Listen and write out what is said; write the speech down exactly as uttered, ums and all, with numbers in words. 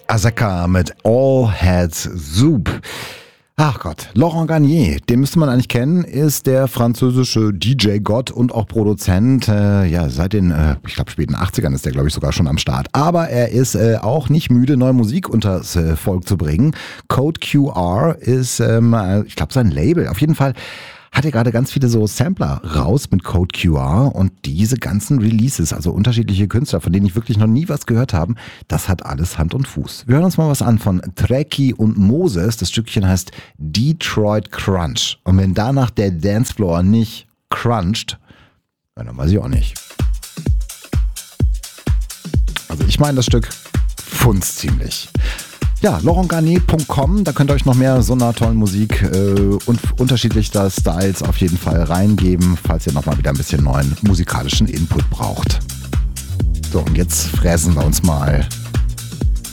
Azaka mit All Heads Soup. Ach Gott, Laurent Garnier, den müsste man eigentlich kennen, ist der französische D J-Gott und auch Produzent. Äh, ja, seit den, äh, ich glaube, späten achtzigern ist der, glaube ich, sogar schon am Start. Aber er ist äh, auch nicht müde, neue Musik unters äh, Volk zu bringen. Code Q R ist, ähm, ich glaube, sein Label. Auf jeden Fall hat er gerade ganz viele so Sampler raus mit Code Q R und diese ganzen Releases, also unterschiedliche Künstler, von denen ich wirklich noch nie was gehört habe, das hat alles Hand und Fuß. Wir hören uns mal was an von Treki und Moses. Das Stückchen heißt Detroit Crunch. Und wenn danach der Dancefloor nicht cruncht, dann weiß ich auch nicht. Also ich meine, das Stück funzt ziemlich. Ja, laurent garnier punkt com, da könnt ihr euch noch mehr so einer tollen Musik äh, und unterschiedlichster Styles auf jeden Fall reingeben, falls ihr nochmal wieder ein bisschen neuen musikalischen Input braucht. So, und jetzt fräsen wir uns mal